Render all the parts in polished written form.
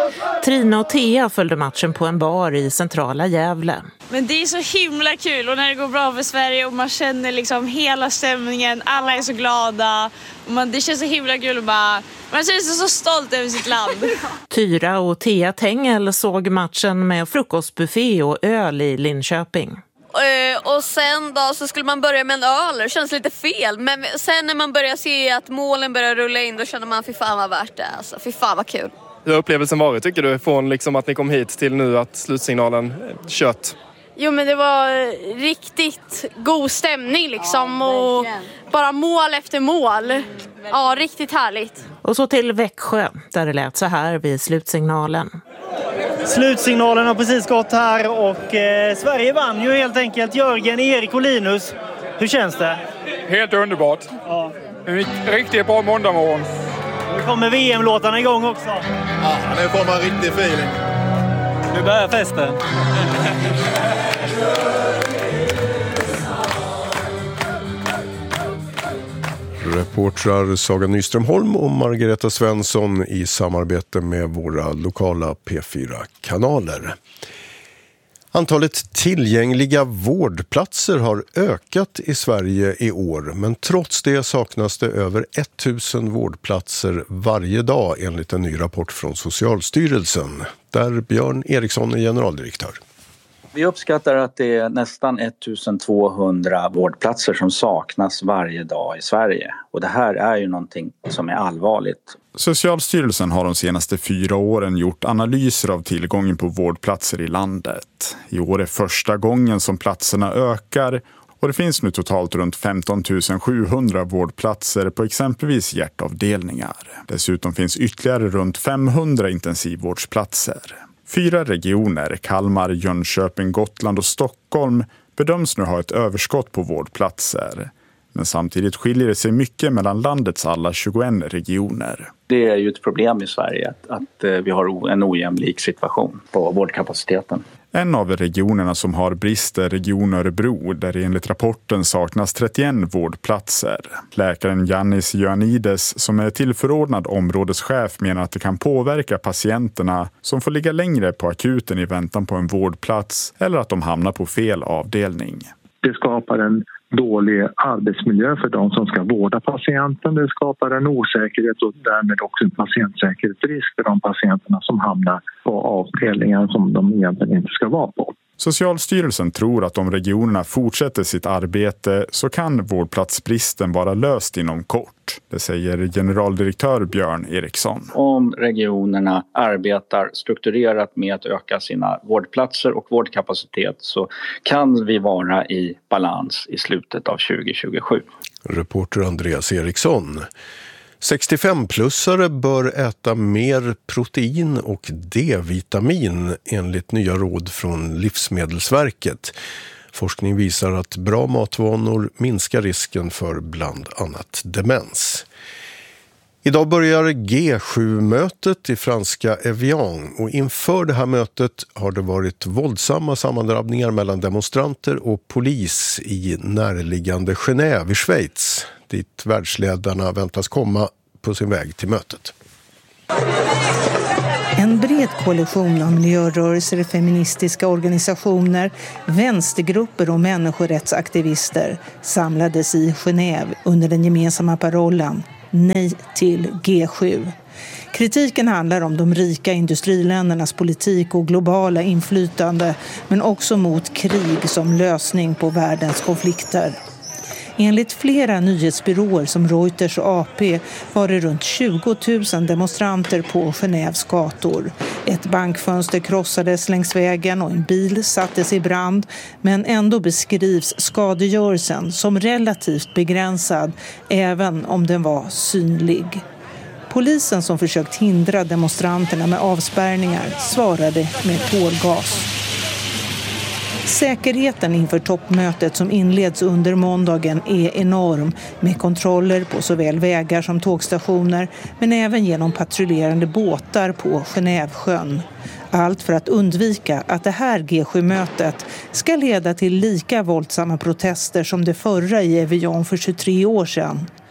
Trina och Thea följde matchen på en bar i centrala Gävle. Men det är så himla kul och när det går bra för Sverige och man känner liksom hela stämningen, alla är så glada. Och det känns så himla kul och man känner sig så stolt över sitt land. Tyra och Thea Tengel såg matchen med frukostbuffé och öl i Linköping. Och sen då så skulle man börja med en öl. Det känns lite fel. Men sen när man börjar se att målen börjar rulla in, då känner man fy fan vad värt det. Alltså, fy fan vad kul. Hur har upplevelsen varit tycker du från liksom att ni kom hit till nu att slutsignalen kött? Jo men det var riktigt god stämning liksom och bara mål efter mål. Ja, riktigt härligt. Och så till Växjö där det lät så här vid slutsignalen. Slutsignalen har precis gått här och Sverige vann ju helt enkelt. Jörgen, Erik och Linus. Hur känns det? Helt underbart. Ja. En riktigt bra måndagmorgon. Nu kommer VM-låtarna igång också. Ja, nu får man riktig feeling. Nu börjar festen. Reportrar Saga Nyströmholm och Margareta Svensson i samarbete med våra lokala P4-kanaler. Antalet tillgängliga vårdplatser har ökat i Sverige i år, men trots det saknas det över 1000 vårdplatser varje dag enligt en ny rapport från Socialstyrelsen, där Björn Eriksson är generaldirektör. Vi uppskattar att det är nästan 1200 vårdplatser som saknas varje dag i Sverige. Och det här är ju någonting som är allvarligt. Socialstyrelsen har de senaste 4 åren gjort analyser av tillgången på vårdplatser i landet. I år är första gången som platserna ökar och det finns nu totalt runt 15 700 vårdplatser på exempelvis hjärtavdelningar. Dessutom finns ytterligare runt 500 intensivvårdsplatser. 4 regioner, Kalmar, Jönköping, Gotland och Stockholm, bedöms nu ha ett överskott på vårdplatser. Men samtidigt skiljer det sig mycket mellan landets alla 21 regioner. Det är ju ett problem i Sverige att vi har en ojämlik situation på vårdkapaciteten. En av regionerna som har brist är Region Örebro, där enligt rapporten saknas 31 vårdplatser. Läkaren Yannis Ioannides, som är tillförordnad områdeschef, menar att det kan påverka patienterna som får ligga längre på akuten i väntan på en vårdplats eller att de hamnar på fel avdelning. Det skapar en dålig arbetsmiljö för de som ska vårda patienten. Det skapar en osäkerhet och därmed också en patientsäkerhetsrisk för de patienterna som hamnar på avdelningar som de egentligen inte ska vara på. Socialstyrelsen tror att om regionerna fortsätter sitt arbete så kan vårdplatsbristen vara löst inom kort. Det säger generaldirektör Björn Eriksson. Om regionerna arbetar strukturerat med att öka sina vårdplatser och vårdkapacitet så kan vi vara i balans i slutet av 2027. Reporter Andreas Eriksson. 65-plussare bör äta mer protein och D-vitamin enligt nya råd från Livsmedelsverket. Forskning visar att bra matvanor minskar risken för bland annat demens. Idag börjar G7-mötet i franska Evian och inför det här mötet har det varit våldsamma sammandrabbningar mellan demonstranter och polis i närliggande Genève i Schweiz, dit världsledarna väntas komma på sin väg till mötet. En bred koalition av miljörörelser, feministiska organisationer, vänstergrupper och människorättsaktivister samlades i Genève under den gemensamma parollen Nej till G7. Kritiken handlar om de rika industriländernas politik och globala inflytande, men också mot krig som lösning på världens konflikter. Enligt flera nyhetsbyråer som Reuters och AP var det runt 20 000 demonstranter på Genèves gator. Ett bankfönster krossades längs vägen och en bil sattes i brand, men ändå beskrivs skadegörelsen som relativt begränsad även om den var synlig. Polisen som försökt hindra demonstranterna med avspärrningar svarade med tårgas. Säkerheten inför toppmötet som inleds under måndagen är enorm med kontroller på såväl vägar som tågstationer men även genom patrullerande båtar på Genèvesjön. Allt för att undvika att det här G7-mötet ska leda till lika våldsamma protester som det förra i Evian för 23 år sedan.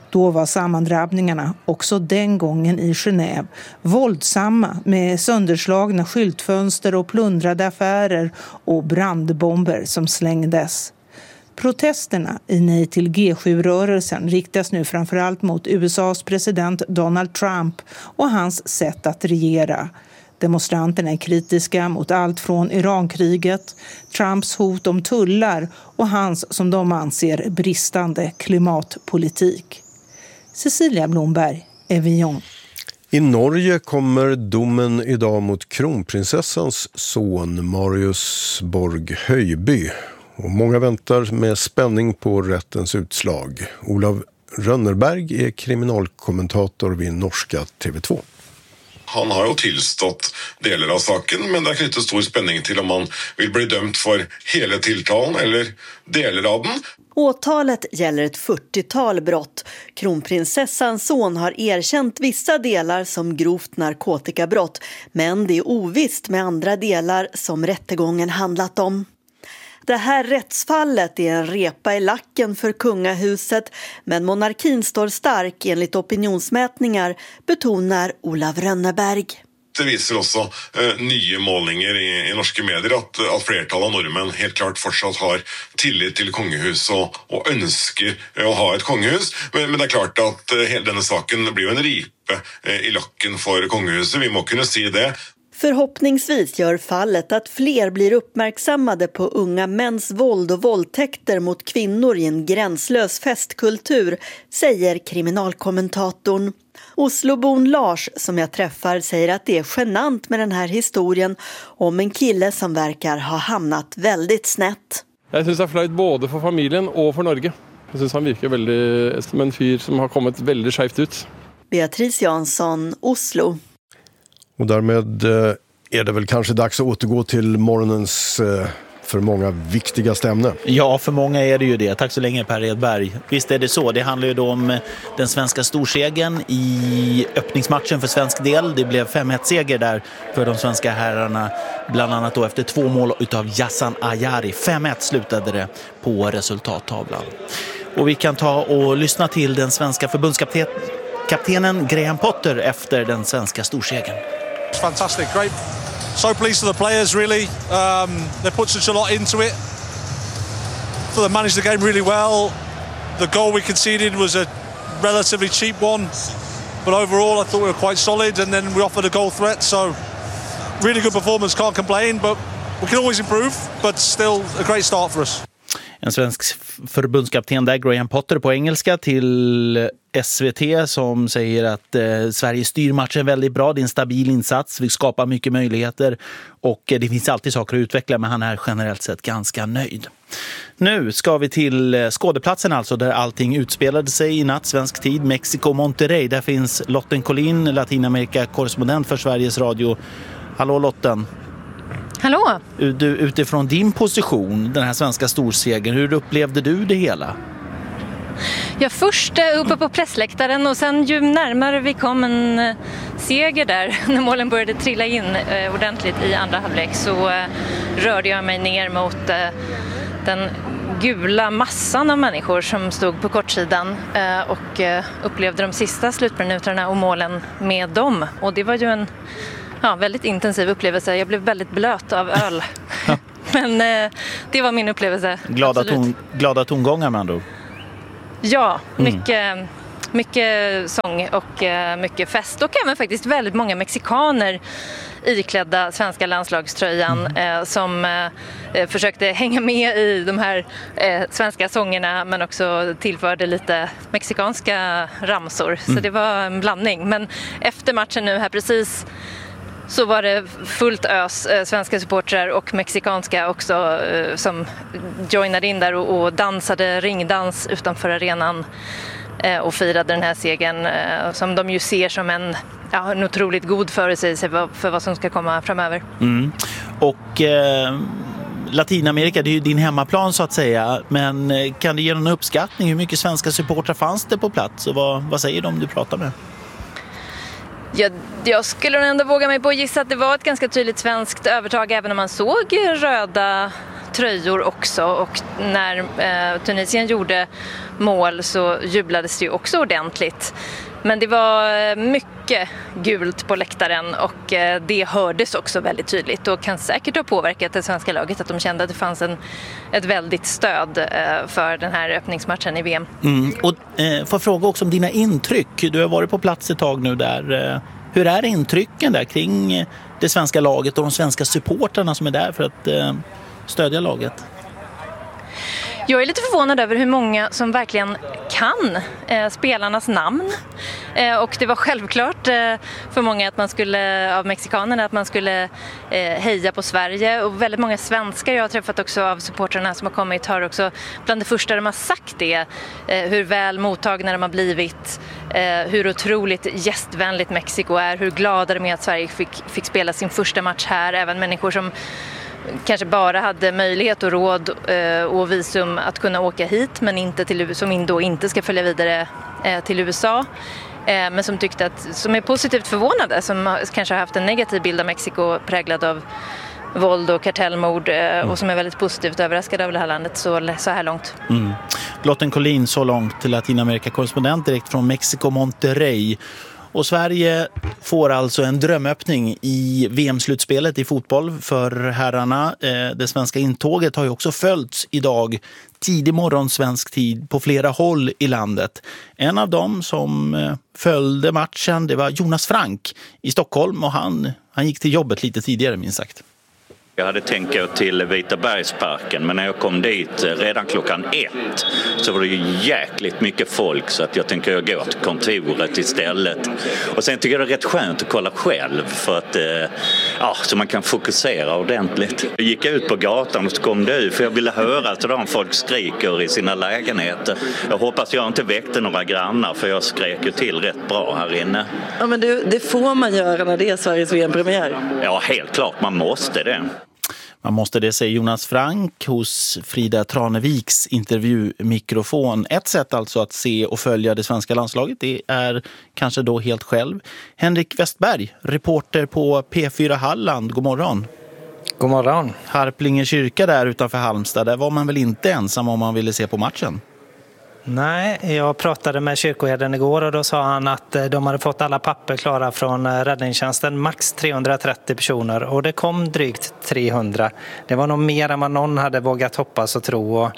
Då var sammandrabbningarna också den gången i Genève våldsamma med sönderslagna skyltfönster och plundrade affärer och brandbomber som slängdes. Protesterna i Nej till G7-rörelsen riktas nu framförallt mot USAs president Donald Trump och hans sätt att regera. Demonstranterna är kritiska mot allt från Irankriget, Trumps hot om tullar och hans, som de anser, bristande klimatpolitik. Cecilia Blomberg, Evian. I Norge kommer domen idag mot kronprinsessans son Marius Borg Høiby. Och många väntar med spänning på rättens utslag. Olav Rönnerberg är kriminalkommentator vid norska TV2. Han har ju tillstått delar av saken, men det är knyttet stor spänning till om han vill bli dömd för hela tilltalen eller delar av den. Åtalet gäller ett 40-tal brott. Kronprinsessans son har erkänt vissa delar som grovt narkotikabrott, men det är ovisst med andra delar som rättegången handlat om. Det här rättsfallet är en repa i lacken för kungahuset, men monarkin står stark enligt opinionsmätningar, betonar Olav Rönneberg. Det visar också nya målningar i norska medier att flertalet av norrmän helt klart fortsatt har tillit till kungahus och önskar att ha ett kungahus. Men det är klart att hela denna saken blir en ripe i lacken för kungahuset, vi må kunna se det. Förhoppningsvis gör fallet att fler blir uppmärksammade på unga mäns våld och våldtäkter mot kvinnor i en gränslös festkultur, säger kriminalkommentatorn. Oslobon Lars, som jag träffar, säger att det är genant med den här historien om en kille som verkar ha hamnat väldigt snett. Jag syns det är flöjt både för familjen och för Norge. Jag syns han verkar väldigt som en fyr som har kommit väldigt skevt ut. Beatrice Jansson, Oslo. Och därmed är det väl kanske dags att återgå till morgonens för många viktigaste ämne. Ja, för många är det ju det. Tack så länge Per Edberg. Visst är det så. Det handlar ju då om den svenska storsegern i öppningsmatchen för svensk del. Det blev 5-1-seger där för de svenska herrarna. Bland annat då efter 2 mål utav Yassan Ayari. 5-1 slutade det på resultattavlan. Och vi kan ta och lyssna till den svenska förbundskaptenen Graham Potter efter den svenska storsegern. Fantastic, great. So pleased for the players, really. They put such a lot into it. So they managed the game really well. The goal we conceded was a relatively cheap one. But overall, I thought we were quite solid. And then we offered a goal threat. So really good performance, can't complain. But we can always improve. But still a great start for us. En svensk förbundskapten där, Graham Potter på engelska till SVT, som säger att Sverige styr matchen väldigt bra. Det är en stabil insats, vi skapar mycket möjligheter och det finns alltid saker att utveckla, men han är generellt sett ganska nöjd. Nu ska vi till skådeplatsen alltså, där allting utspelade sig i natt svensk tid. Mexico, Monterrey, där finns Lotten Collin, Latinamerika-korrespondent för Sveriges Radio. Hallå Lotten. Hallå! Du, utifrån din position, den här svenska storsegern, hur upplevde du det hela? Ja, först uppe på pressläktaren och sen ju närmare vi kom en seger där, när målen började trilla in ordentligt i andra halvlek, så rörde jag mig ner mot den gula massan av människor som stod på kortsidan och upplevde de sista slutminuterna och målen med dem. Och det var ju en väldigt intensiv upplevelse. Jag blev väldigt blöt av öl. Men det var min upplevelse. Glada tongångar med andra. Ja, mycket sång och mycket fest. Och även faktiskt väldigt många mexikaner iklädda svenska landslagströjan som försökte hänga med i de här svenska sångerna, men också tillförde lite mexikanska ramsor. Så det var en blandning. Men efter matchen nu här precis så var det fullt ös svenska supportrar och mexikanska också som joinade in där och dansade ringdans utanför arenan och firade den här segern som de ju ser som en otroligt god förutsägelse för vad som ska komma framöver. Och Latinamerika, det är ju din hemmaplan så att säga, men kan du ge någon uppskattning? Hur mycket svenska supportrar fanns det på plats och vad säger de du pratar med? Jag skulle ändå våga mig på att gissa att det var ett ganska tydligt svenskt övertag, även om man såg röda tröjor också, och när Tunisien gjorde mål så jublades det ju också ordentligt. Men det var mycket gult på läktaren och det hördes också väldigt tydligt och kan säkert ha påverkat det svenska laget att de kände att det fanns ett väldigt stöd för den här öppningsmatchen i VM. Och får fråga också om dina intryck. Du har varit på plats ett tag nu där. Hur är intrycken där kring det svenska laget och de svenska supporterna som är där för att stödja laget? Jag är lite förvånad över hur många som verkligen kan spelarnas namn. Och det var självklart för många att man skulle, av mexikanerna, att man skulle heja på Sverige. Och väldigt många svenskar jag har träffat också av supportrarna som har kommit har också bland det första de har sagt det. Hur väl mottagna de har blivit, hur otroligt gästvänligt Mexiko är, hur glada de är att Sverige fick spela sin första match här. Även människor som kanske bara hade möjlighet och råd och visum att kunna åka hit men inte till, som då inte ska följa vidare till USA. Men som som är positivt förvånade, som kanske har haft en negativ bild av Mexiko präglad av våld och kartellmord och som är väldigt positivt överraskade av det här landet så här långt. Lotten Collin så långt till Latinamerika-korrespondent direkt från Mexico Monterrey. Och Sverige får alltså en drömöppning i VM-slutspelet i fotboll för herrarna. Det svenska intåget har ju också följts idag tidig morgon svensk tid på flera håll i landet. En av dem som följde matchen, det var Jonas Frank i Stockholm och han gick till jobbet lite tidigare minst sagt. Jag hade tänkt gå till Vitabergsparken, men när jag kom dit redan klockan 1 så var det ju jäkligt mycket folk så att jag tänkte jag gå till kontoret istället. Och sen tycker jag det är rätt skönt att kolla själv för att så man kan fokusera ordentligt. Jag gick ut på gatan och så kom det ut för jag ville höra att de folk skriker i sina lägenheter. Jag hoppas jag inte väckte några grannar för jag skrek ju till rätt bra här inne. Ja, men det får man göra när det är Sveriges VM-premiär. Ja, helt klart, man måste det. Man måste det, säga Jonas Frank hos Frida Traneviks intervjumikrofon. Ett sätt alltså att se och följa det svenska landslaget, det är kanske då helt själv. Henrik Westberg, reporter på P4 Halland. God morgon. God morgon. Harplinge kyrka där utanför Halmstad, där var man väl inte ensam om man ville se på matchen? Nej, jag pratade med kyrkoherden igår och då sa han att de hade fått alla papper klara från räddningstjänsten, max 330 personer och det kom drygt 300. Det var nog mer än vad någon hade vågat hoppas och tro. Och,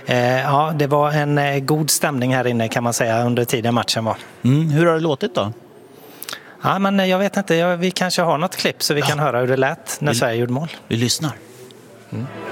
det var en god stämning här inne kan man säga under tiden matchen var. Hur har det låtit då? Ja, men jag vet inte, vi kanske har något klipp så vi kan höra hur det lät när Sverige gjorde mål. Vi lyssnar.